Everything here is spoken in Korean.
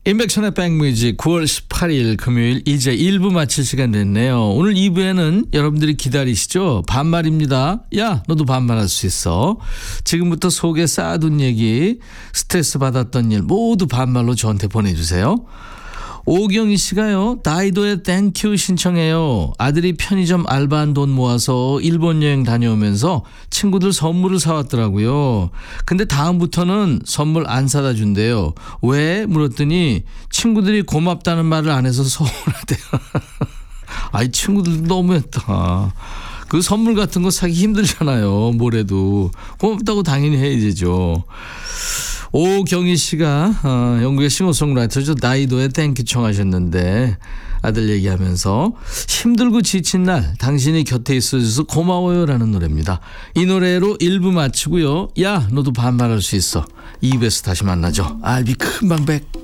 인백션의 백뮤직 9월 18일 금요일 이제 1부 마칠 시간 됐네요. 오늘 2부에는 여러분들이 기다리시죠? 반말입니다. 야 너도 반말할 수 있어. 지금부터 속에 쌓아둔 얘기, 스트레스 받았던 일 모두 반말로 저한테 보내주세요. 오경희 씨가요, 다이도의 땡큐 신청해요. 아들이 편의점 알바한 돈 모아서 일본 여행 다녀오면서 친구들 선물을 사왔더라고요. 근데 다음부터는 선물 안 사다 준대요. 왜? 물었더니 친구들이 고맙다는 말을 안 해서 서운하대요. 아이, 친구들 너무했다. 그 선물 같은 거 사기 힘들잖아요. 뭐래도 고맙다고 당연히 해야죠. 오경희 씨가 영국의 싱어송라이터죠. 나이도의 땡큐 청하셨는데 아들 얘기하면서 힘들고 지친 날 당신이 곁에 있어줘서 고마워요 라는 노래입니다. 이 노래로 1부 마치고요. 야 너도 반말할 수 있어. 2부에서 다시 만나죠. I'll be 금방 back.